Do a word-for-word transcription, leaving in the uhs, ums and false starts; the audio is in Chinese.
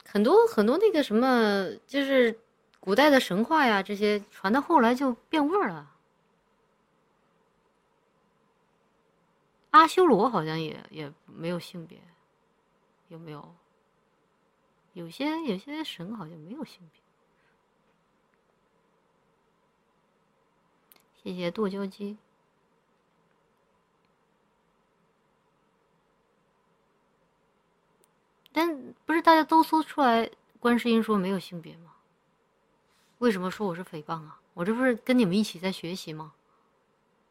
很多很多那个什么，就是古代的神话呀，这些传到后来就变味儿了。阿修罗好像也也没有性别，有没有？有些有些神好像没有性别。谢谢剁椒鸡。但不是大家都搜出来，观世音说没有性别吗？为什么说我是诽谤啊？我这不是跟你们一起在学习吗？